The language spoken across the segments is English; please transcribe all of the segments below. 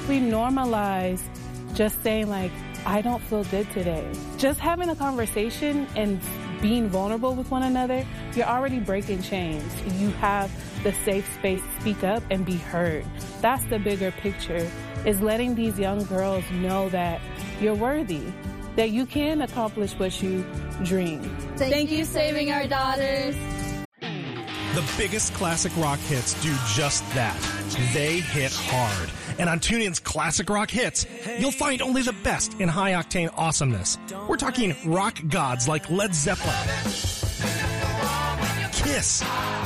We normalize just saying like, I don't feel good today. Just having a conversation and being vulnerable with one another, you're already breaking chains. You have the safe space to speak up and be heard. That's the bigger picture, is letting these young girls know that you're worthy, that you can accomplish what you dream. Thank you, Saving Our Daughters. The biggest classic rock hits do just that. They hit hard. And on TuneIn's Classic Rock Hits, you'll find only the best in high-octane awesomeness. We're talking rock gods like Led Zeppelin, Kiss,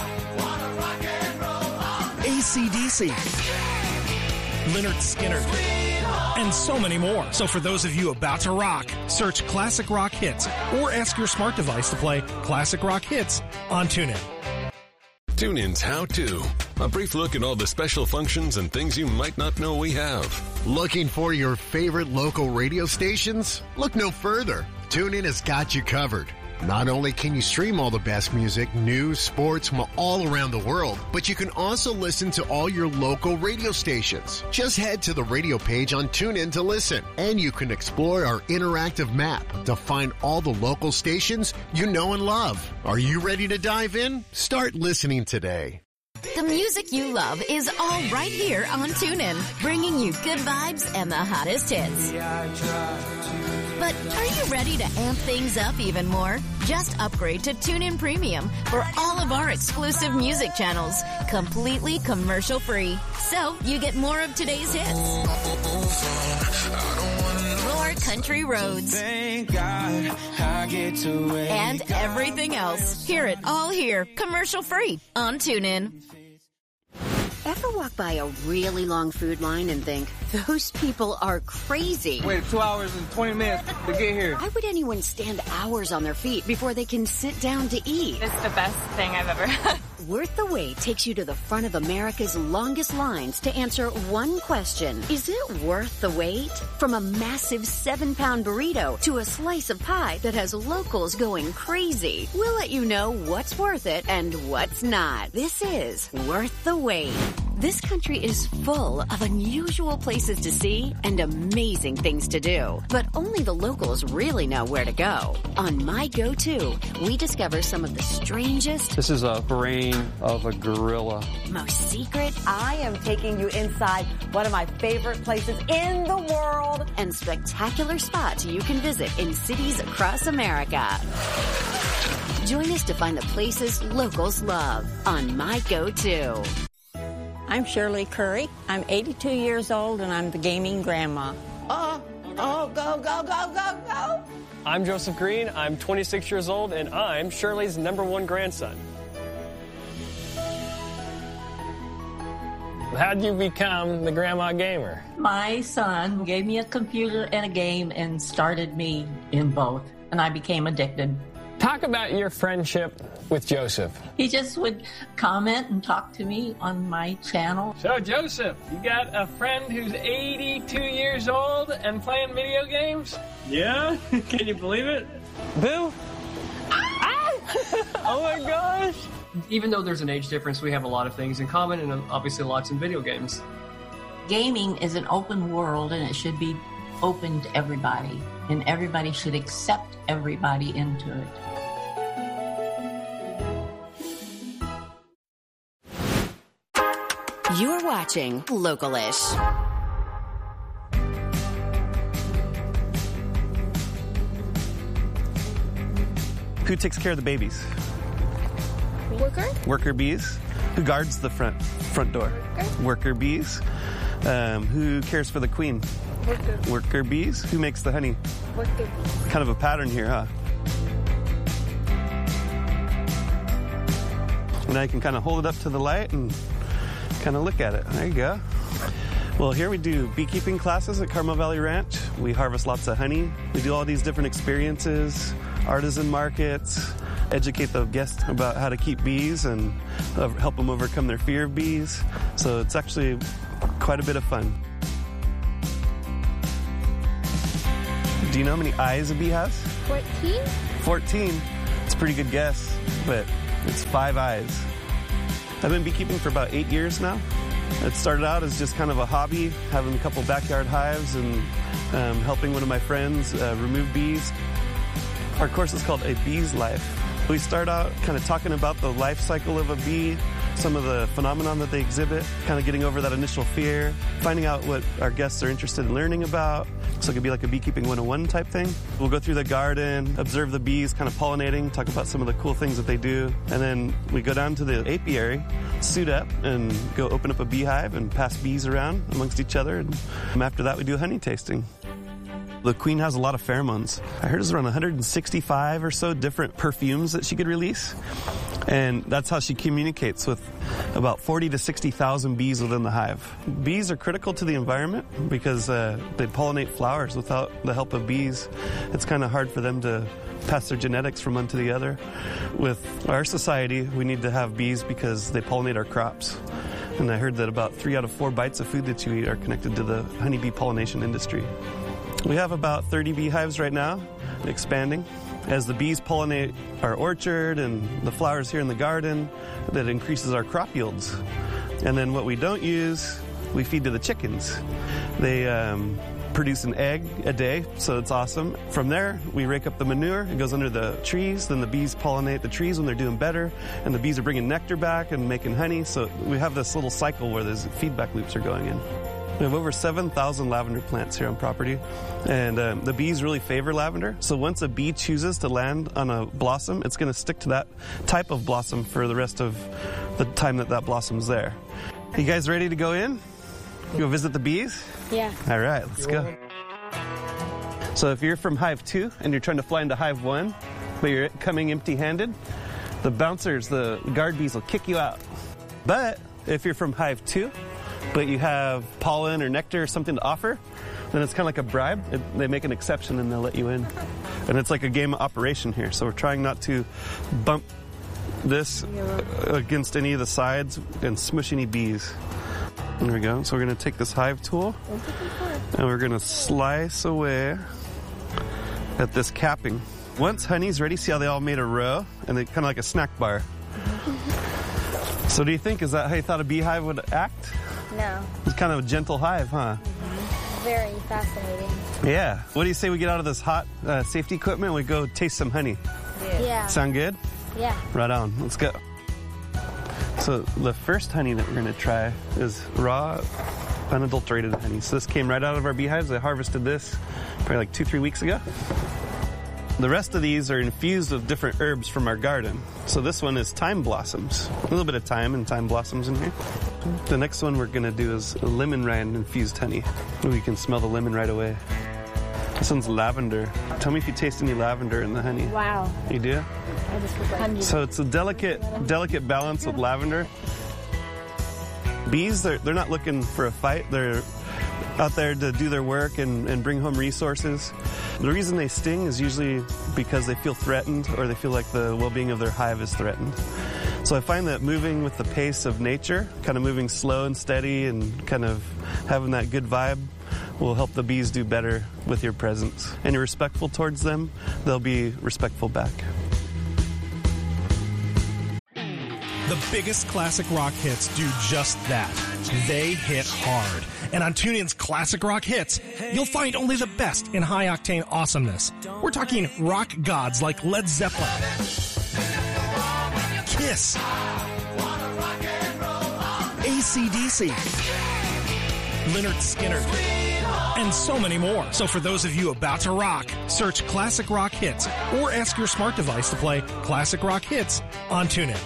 AC/DC, Lynyrd Skynyrd, and so many more. So for those of you about to rock, search Classic Rock Hits or ask your smart device to play Classic Rock Hits on TuneIn. TuneIn's How To. A brief look at all the special functions and things you might not know we have. Looking for your favorite local radio stations? Look no further. TuneIn has got you covered. Not only can you stream all the best music, news, sports from all around the world, but you can also listen to all your local radio stations. Just head to the radio page on TuneIn to listen, and you can explore our interactive map to find all the local stations you know and love. Are you ready to dive in? Start listening today. The music you love is all right here on TuneIn, bringing you good vibes and the hottest hits. But are you ready to amp things up even more? Just upgrade to TuneIn Premium for all of our exclusive music channels, completely commercial-free. So you get more of today's hits, more country roads, and everything else. Hear it all here, commercial-free on TuneIn. Ever walk by a really long food line and think, those people are crazy? Waited 2 hours and 20 minutes to get here. Why would anyone stand hours on their feet before they can sit down to eat? It's the best thing I've ever had. Worth the Wait takes you to the front of America's longest lines to answer one question. Is it worth the wait? From a massive 7-pound burrito to a slice of pie that has locals going crazy. We'll let you know what's worth it and what's not. This is Worth the Wait. This country is full of unusual places to see and amazing things to do. But only the locals really know where to go. On My Go-To, we discover some of the strangest... This is a brain of a gorilla. Most secret... I am taking you inside one of my favorite places in the world. And spectacular spots you can visit in cities across America. Join us to find the places locals love on My Go-To. I'm Shirley Curry. I'm 82 years old, and I'm the gaming grandma. Go, go, go, go, go. I'm Joseph Green. I'm 26 years old, and I'm Shirley's #1 grandson. How'd you become the grandma gamer? My son gave me a computer and a game and started me in both, and I became addicted. Talk about your friendship with Joseph. He just would comment and talk to me on my channel. So, Joseph, you got a friend who's 82 years old and playing video games? Yeah? Can you believe it? Boo! Ah! Oh my gosh! Even though there's an age difference, we have a lot of things in common, and obviously lots in video games. Gaming is an open world, and it should be open to everybody, and everybody should accept everybody into it. You're watching Localish. Who takes care of the babies? Worker? Worker bees. Who guards the front door? Worker bees. Who cares for the queen? Worker bees. Who makes the honey? Worker bees. Kind of a pattern here, huh? And I can kind of hold it up to the light and kind of look at it. There you go. Well, here we do beekeeping classes at Carmel Valley Ranch. We harvest lots of honey. We do all these different experiences, artisan markets, educate the guests about how to keep bees and help them overcome their fear of bees. So it's actually quite a bit of fun. Do you know how many eyes a bee has? 14? 14. It's a pretty good guess, but it's 5 eyes. I've been beekeeping for about 8 years now. It started out as just kind of a hobby, having a couple backyard hives and helping one of my friends remove bees. Our course is called A Bee's Life. We start out kind of talking about the life cycle of a bee, some of the phenomenon that they exhibit, kind of getting over that initial fear, finding out what our guests are interested in learning about. So it could be like a beekeeping 101 type thing. We'll go through the garden, observe the bees kind of pollinating, talk about some of the cool things that they do. And then we go down to the apiary, suit up, and go open up a beehive and pass bees around amongst each other. And after that, we do honey tasting. The queen has a lot of pheromones. I heard it's around 165 or so different perfumes that she could release. And that's how she communicates with about 40 to 60,000 bees within the hive. Bees are critical to the environment because they pollinate flowers. Without the help of bees, it's kind of hard for them to pass their genetics from one to the other. With our society, we need to have bees because they pollinate our crops. And I heard that about 3 out of 4 bites of food that you eat are connected to the honeybee pollination industry. We have about 30 beehives right now, expanding. As the bees pollinate our orchard and the flowers here in the garden, that increases our crop yields. And then what we don't use, we feed to the chickens. They produce an egg a day, so it's awesome. From there, we rake up the manure. It goes under the trees. Then the bees pollinate the trees when they're doing better. And the bees are bringing nectar back and making honey. So we have this little cycle where these feedback loops are going in. We have over 7,000 lavender plants here on property, and the bees really favor lavender. So once a bee chooses to land on a blossom, it's going to stick to that type of blossom for the rest of the time that blossom's there. You guys ready to go in? Go visit the bees? Yeah. All right, let's go. So if you're from Hive 2 and you're trying to fly into Hive 1, but you're coming empty-handed, the bouncers, the guard bees will kick you out. But if you're from Hive 2, but you have pollen or nectar or something to offer, then it's kind of like a bribe. They make an exception and they'll let you in. And it's like a game of operation here. So we're trying not to bump this against any of the sides and smush any bees. There we go. So we're going to take this hive tool and we're going to slice away at this capping. Once honey's ready, see how they all made a row? And they kind of like a snack bar. So do you think, is that how you thought a beehive would act? No. It's kind of a gentle hive, huh? Very fascinating. Yeah. What do you say we get out of this hot safety equipment and we go taste some honey? Yeah. Sound good? Yeah. Right on. Let's go. So the first honey that we're going to try is raw, unadulterated honey. So this came right out of our beehives. I harvested this probably like 2-3 weeks ago. The rest of these are infused with different herbs from our garden. So this one is thyme blossoms. A little bit of thyme and thyme blossoms in here. The next one we're going to do is lemon rind infused honey. We can smell the lemon right away. This one's lavender. Tell me if you taste any lavender in the honey. Wow. You do? I just was like, so it's a delicate balance with lavender. Bees, they're not looking for a fight. They're out there to do their work and bring home resources. The reason they sting is usually because they feel threatened or they feel like the well-being of their hive is threatened. So I find that moving with the pace of nature, kind of moving slow and steady and kind of having that good vibe will help the bees do better with your presence. And you're respectful towards them, they'll be respectful back. The biggest classic rock hits do just that. They hit hard. And on TuneIn's Classic Rock Hits, you'll find only the best in high-octane awesomeness. We're talking rock gods like Led Zeppelin, Kiss, AC/DC, Lynyrd Skynyrd, and so many more. So for those of you about to rock, search Classic Rock Hits or ask your smart device to play Classic Rock Hits on TuneIn.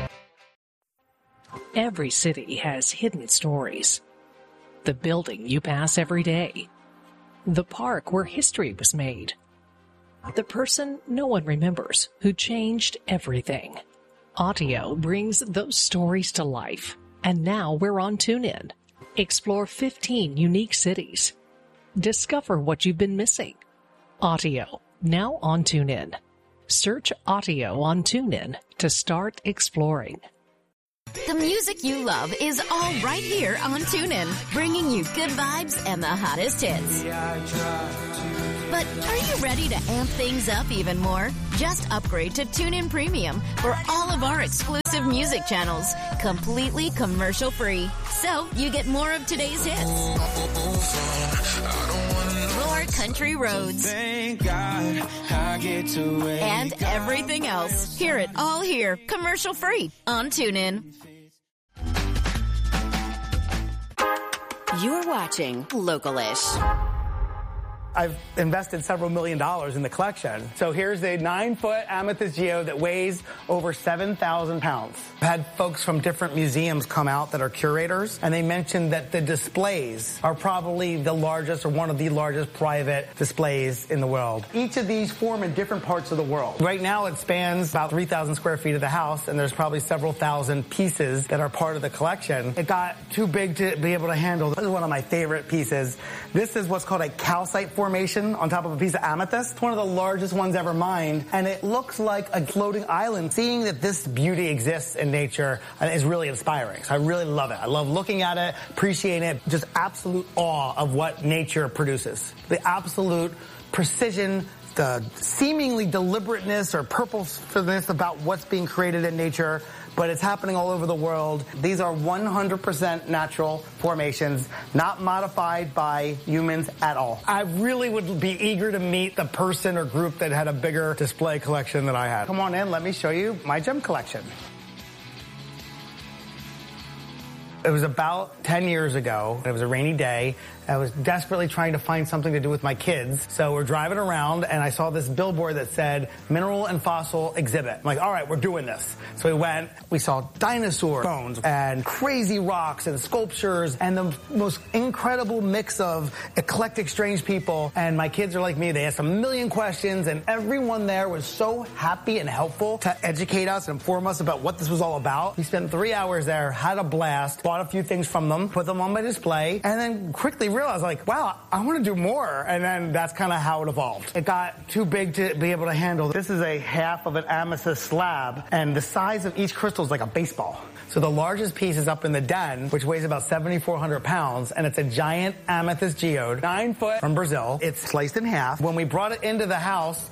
Every city has hidden stories. The building you pass every day. The park where history was made. The person no one remembers who changed everything. Audio brings those stories to life. And now we're on TuneIn. Explore 15 unique cities. Discover what you've been missing. Audio, now on TuneIn. Search Audio on TuneIn to start exploring. The music you love is all right here on TuneIn, bringing you good vibes and the hottest hits. But are you ready to amp things up even more? Just upgrade to TuneIn Premium for all of our exclusive music channels, completely commercial-free. So you get more of today's hits, more country roads, Thank God I get to and everything else. Hear it all here, commercial-free on TuneIn. You're watching Local-ish. I've invested several $1 million in the collection. So here's a 9-foot amethyst geode that weighs over 7,000 pounds. I've had folks from different museums come out that are curators, and they mentioned that the displays are probably the largest or one of the largest private displays in the world. Each of these form in different parts of the world. Right now it spans about 3,000 square feet of the house, and there's probably several thousand pieces that are part of the collection. It got too big to be able to handle. This is one of my favorite pieces. This is what's called a calcite formation on top of a piece of amethyst. It's one of the largest ones ever mined, and it looks like a floating island. Seeing that this beauty exists in nature is really inspiring. So I really love it. I love looking at it, appreciating it, just absolute awe of what nature produces. The absolute precision, the seemingly deliberateness or purposefulness about what's being created in nature, but it's happening all over the world. These are 100% natural formations, not modified by humans at all. I really would be eager to meet the person or group that had a bigger display collection than I had. Come on in, let me show you my gem collection. It was about 10 years ago. It was a rainy day. I was desperately trying to find something to do with my kids. So we're driving around, and I saw this billboard that said, Mineral and Fossil Exhibit. I'm like, all right, we're doing this. So we went. We saw dinosaur bones and crazy rocks and sculptures and the most incredible mix of eclectic, strange people. And my kids are like me. They asked a million questions, and everyone there was so happy and helpful to educate us and inform us about what this was all about. We spent 3 hours there, had a blast, bought a few things from them, put them on my display, and then quickly realized, like, wow, I want to do more. And then that's kind of how it evolved. It got too big to be able to handle. This is a half of an amethyst slab, and the size of each crystal is like a baseball. So the largest piece is up in the den, which weighs about 7,400 pounds, and it's a giant amethyst geode, 9 foot from Brazil. It's sliced in half. When we brought it into the house,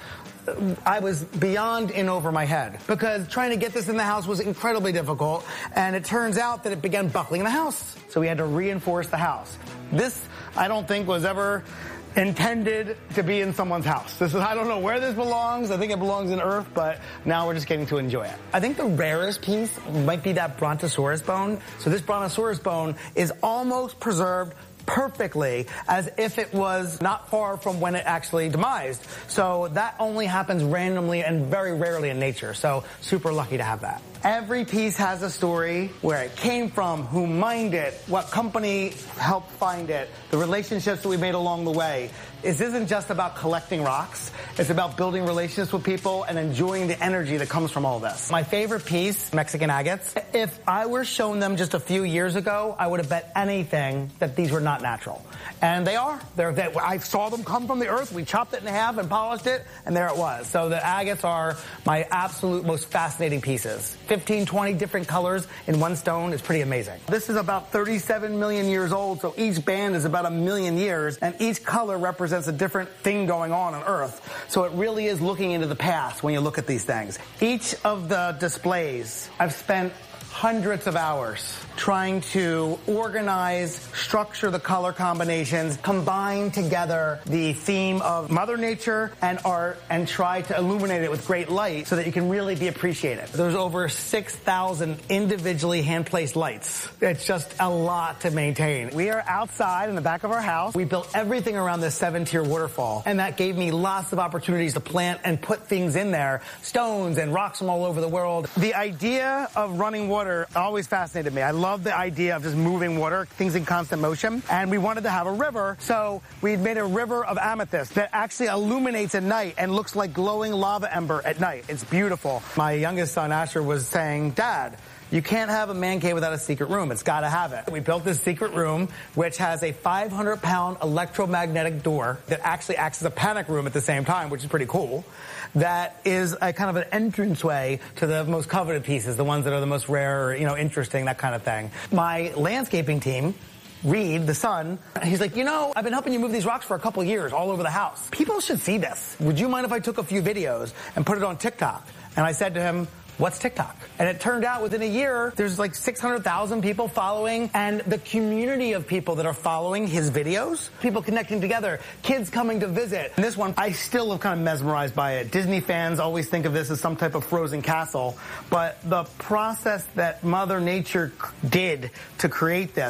I was beyond in over my head because trying to get this in the house was incredibly difficult, and it turns out that it began buckling in the house. So we had to reinforce the house. This, I don't think, was ever intended to be in someone's house. This is, I don't know where this belongs. I think it belongs in Earth, but now we're just getting to enjoy it. I think the rarest piece might be that Brontosaurus bone. So this Brontosaurus bone is almost preserved perfectly as if it was not far from when it actually demised. So that only happens randomly and very rarely in nature. So super lucky to have that. Every piece has a story, where it came from, who mined it, what company helped find it, the relationships that we made along the way. This isn't just about collecting rocks. It's about building relationships with people and enjoying the energy that comes from all this. My favorite piece, Mexican agates. If I were shown them just a few years ago, I would have bet anything that these were not natural. And they are. I saw them come from the earth. We chopped it in half and polished it, and there it was. So the agates are my absolute most fascinating pieces. 15, 20 different colors in one stone is pretty amazing. This is about 37 million years old, so each band is about 1 million years, and each color represents a different thing going on Earth. So it really is looking into the past when you look at these things. Each of the displays, I've spent hundreds of hours trying to organize, structure the color combinations, combine together the theme of Mother Nature and art, and try to illuminate it with great light so that you can really be appreciated. There's over 6,000 individually hand-placed lights. It's just a lot to maintain. We are outside in the back of our house. We built everything around this 7-tier waterfall, and that gave me lots of opportunities to plant and put things in there, stones and rocks from all over the world. The idea of running water always fascinated me. I love the idea of just moving water, things in constant motion, and we wanted to have a river, so we made a river of amethyst that actually illuminates at night and looks like glowing lava ember at night. It's beautiful. My youngest son, Asher, was saying, Dad, you can't have a man cave without a secret room. It's got to have it. We built this secret room, which has a 500-pound electromagnetic door that actually acts as a panic room at the same time, which is pretty cool. That is a kind of an entranceway to the most coveted pieces, the ones that are the most rare or, interesting, that kind of thing. My landscaping team Reed, the son, he's like, I've been helping you move these rocks for a couple years all over the house. People should see this. Would you mind if I took a few videos and put it on TikTok? And I said to him, what's TikTok? And it turned out within a year, there's like 600,000 people following, and the community of people that are following his videos, people connecting together, kids coming to visit. And this one, I still am kind of mesmerized by it. Disney fans always think of this as some type of frozen castle, but the process that Mother Nature did to create this